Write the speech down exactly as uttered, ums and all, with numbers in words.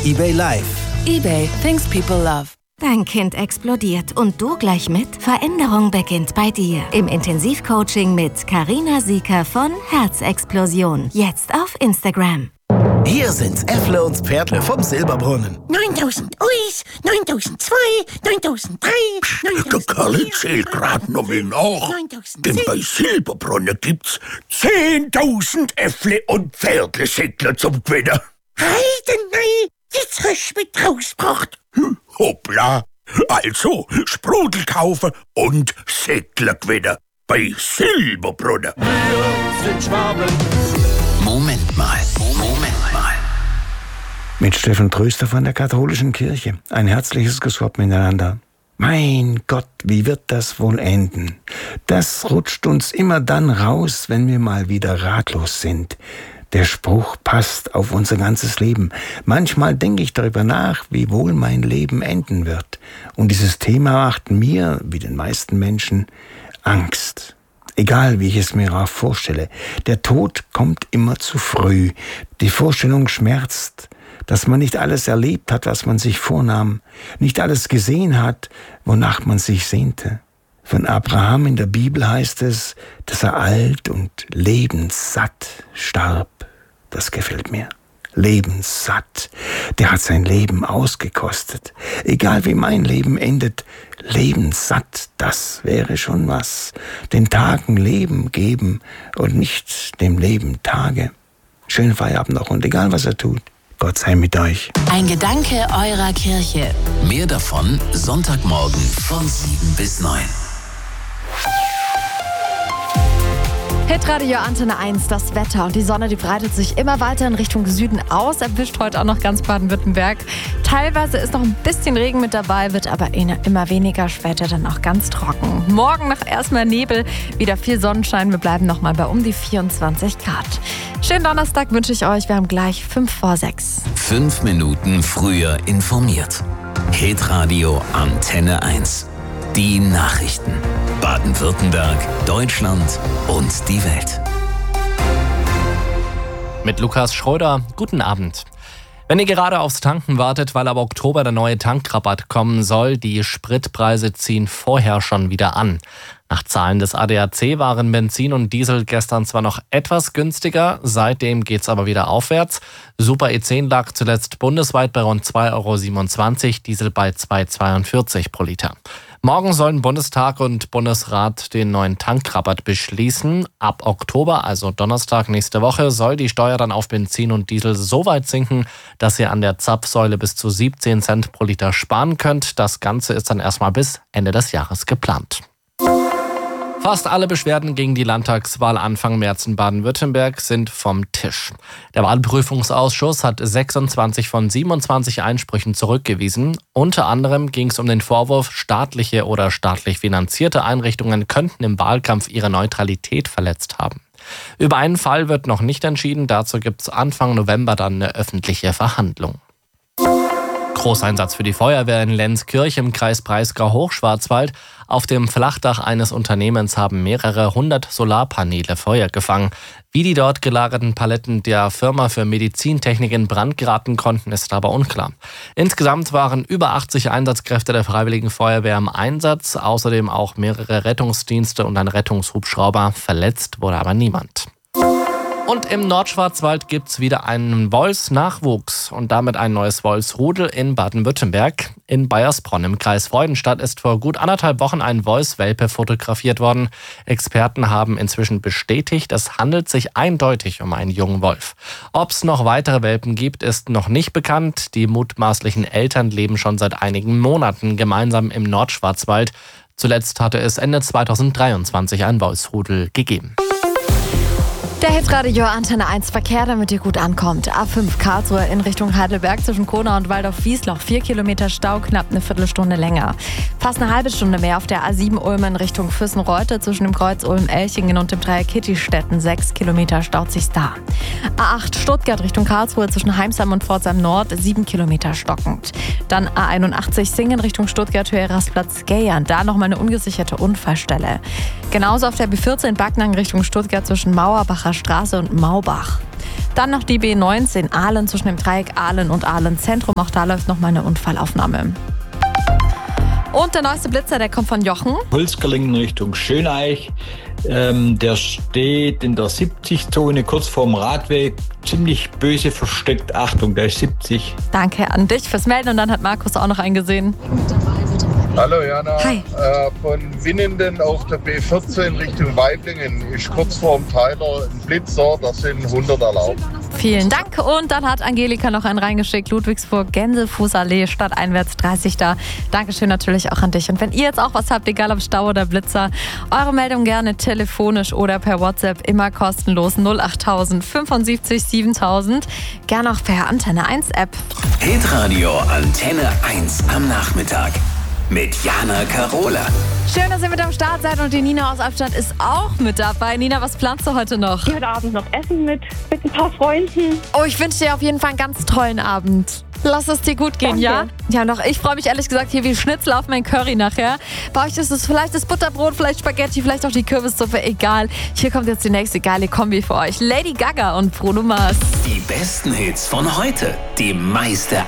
eBay Live. eBay Things People Love. Dein Kind explodiert und du gleich mit? Veränderung beginnt bei dir. Im Intensivcoaching mit Carina Sieker von Herzexplosion. Jetzt auf Instagram. Hier sind's Äffle und Pferdle vom Silberbrunnen. neuntausend Uis, neuntausendzwei, neuntausenddrei, Der Kerl zählt grad noch mal nach. Denn bei Silberbrunnen gibt's zehntausend Äffle und Pferdle-Säckler zum Gewinnen. Heidenei, jetzt hast du mit rausgebracht. Hm, hoppla. Also, Sprudel kaufen und Säckler gewinnen. Bei Silberbrunnen. Wir sind Schwaben. Moment mal, Moment mal. Mit Steffen Tröster von der katholischen Kirche. Ein herzliches Grüß Gott miteinander. Mein Gott, wie wird das wohl enden? Das rutscht uns immer dann raus, wenn wir mal wieder ratlos sind. Der Spruch passt auf unser ganzes Leben. Manchmal denke ich darüber nach, wie wohl mein Leben enden wird. Und dieses Thema macht mir, wie den meisten Menschen, Angst. Egal, wie ich es mir auch vorstelle. Der Tod kommt immer zu früh. Die Vorstellung schmerzt, dass man nicht alles erlebt hat, was man sich vornahm, nicht alles gesehen hat, wonach man sich sehnte. Von Abraham in der Bibel heißt es, dass er alt und lebenssatt starb. Das gefällt mir. Lebenssatt. Der hat sein Leben ausgekostet. Egal wie mein Leben endet, lebenssatt, das wäre schon was. Den Tagen Leben geben und nicht dem Leben Tage. Schönen Feierabend noch und egal was er tut, Gott sei mit euch. Ein Gedanke eurer Kirche. Mehr davon Sonntagmorgen von sieben bis neun. Hitradio Antenne eins, das Wetter und die Sonne, die breitet sich immer weiter in Richtung Süden aus, erwischt heute auch noch ganz Baden-Württemberg. Teilweise ist noch ein bisschen Regen mit dabei, wird aber immer weniger, später dann auch ganz trocken. Morgen noch erstmal Nebel, wieder viel Sonnenschein, wir bleiben noch mal bei um die vierundzwanzig Grad. Schönen Donnerstag wünsche ich euch, wir haben gleich fünf vor sechs. Fünf Minuten früher informiert. Hitradio Antenne eins. Die Nachrichten. Baden-Württemberg, Deutschland und die Welt. Mit Lukas Schröder, guten Abend. Wenn ihr gerade aufs Tanken wartet, weil ab Oktober der neue Tankrabatt kommen soll, die Spritpreise ziehen vorher schon wieder an. Nach Zahlen des A D A C waren Benzin und Diesel gestern zwar noch etwas günstiger, seitdem geht's aber wieder aufwärts. Super E zehn lag zuletzt bundesweit bei rund zwei Euro siebenundzwanzig, Diesel bei zwei Euro zweiundvierzig pro Liter. Morgen sollen Bundestag und Bundesrat den neuen Tankrabatt beschließen. Ab Oktober, also Donnerstag nächste Woche, soll die Steuer dann auf Benzin und Diesel so weit sinken, dass ihr an der Zapfsäule bis zu siebzehn Cent pro Liter sparen könnt. Das Ganze ist dann erstmal bis Ende des Jahres geplant. Fast alle Beschwerden gegen die Landtagswahl Anfang März in Baden-Württemberg sind vom Tisch. Der Wahlprüfungsausschuss hat sechsundzwanzig von siebenundzwanzig Einsprüchen zurückgewiesen. Unter anderem ging es um den Vorwurf, staatliche oder staatlich finanzierte Einrichtungen könnten im Wahlkampf ihre Neutralität verletzt haben. Über einen Fall wird noch nicht entschieden, dazu gibt es Anfang November dann eine öffentliche Verhandlung. Großeinsatz für die Feuerwehr in Lenzkirch im Kreis Breisgau-Hochschwarzwald. Auf dem Flachdach eines Unternehmens haben mehrere hundert Solarpaneele Feuer gefangen. Wie die dort gelagerten Paletten der Firma für Medizintechnik in Brand geraten konnten, ist aber unklar. Insgesamt waren über achtzig Einsatzkräfte der Freiwilligen Feuerwehr im Einsatz, außerdem auch mehrere Rettungsdienste und ein Rettungshubschrauber. Verletzt wurde aber niemand. Und im Nordschwarzwald gibt's wieder einen Wolfsnachwuchs und damit ein neues Wolfsrudel in Baden-Württemberg. In Baiersbronn im Kreis Freudenstadt ist vor gut anderthalb Wochen ein Wolfswelpe fotografiert worden. Experten haben inzwischen bestätigt, es handelt sich eindeutig um einen jungen Wolf. Ob es noch weitere Welpen gibt, ist noch nicht bekannt. Die mutmaßlichen Eltern leben schon seit einigen Monaten gemeinsam im Nordschwarzwald. Zuletzt hatte es Ende zweitausenddreiundzwanzig ein Wolfsrudel gegeben. Der Hitradio Antenne eins Verkehr, damit ihr gut ankommt. A fünf Karlsruhe in Richtung Heidelberg zwischen Kona und Waldorf-Wiesloch. Vier Kilometer Stau, knapp eine Viertelstunde länger. Fast eine halbe Stunde mehr auf der A sieben Ulm in Richtung Füssen-Reute zwischen dem Kreuz Ulm-Elchingen und dem Dreieck Kittistetten. Sechs Kilometer staut sich's da. A acht Stuttgart Richtung Karlsruhe zwischen Heimsheim und Pforzheim Nord. Sieben Kilometer stockend. Dann A einundachtzig Singen Richtung Stuttgart Höhe Rastplatz Geyern. Da nochmal eine ungesicherte Unfallstelle. Genauso auf der B vierzehn Backnang Richtung Stuttgart zwischen Mauerbacher Straße und Maubach. Dann noch die B neunzehn Ahlen zwischen dem Dreieck Ahlen und Ahlen Zentrum. Auch da läuft noch mal eine Unfallaufnahme. Und der neueste Blitzer, der kommt von Jochen. Holzgerlingen Richtung Schöneich. Ähm, der steht in der siebzig-Zone kurz vorm Radweg. Ziemlich böse versteckt. Achtung, der ist siebzig. Danke an dich fürs Melden. Und dann hat Markus auch noch eingesehen. Hallo Jana. Hi. Äh, von Winnenden auf der B vierzehn Richtung Weiblingen ist kurz vorm Tyler ein Blitzer. Das sind hundert erlaubt. Vielen Dank. Und dann hat Angelika noch einen reingeschickt. Ludwigsburg, Gänsefußallee, stadteinwärts dreißig da. Dankeschön natürlich auch an dich. Und wenn ihr jetzt auch was habt, egal ob Stau oder Blitzer, eure Meldung gerne telefonisch oder per WhatsApp, immer kostenlos null achttausend fünfundsiebzig siebentausend. Gerne auch per Antenne eins App. Hitradio Antenne eins am Nachmittag. Mit Jana Karola. Schön, dass ihr mit am Start seid und die Nina aus Albstadt ist auch mit dabei. Nina, was planst du heute noch? Heute Abend noch Essen mit, mit ein paar Freunden. Oh, ich wünsche dir auf jeden Fall einen ganz tollen Abend. Lass es dir gut gehen, Danke. ja? Ja, noch. Ich freue mich ehrlich gesagt hier wie Schnitzel auf mein Curry nachher. Bei euch ist es vielleicht das Butterbrot, vielleicht Spaghetti, vielleicht auch die Kürbissuppe, egal. Hier kommt jetzt die nächste geile Kombi für euch. Lady Gaga und Bruno Mars. Die besten Hits von heute. Die meiste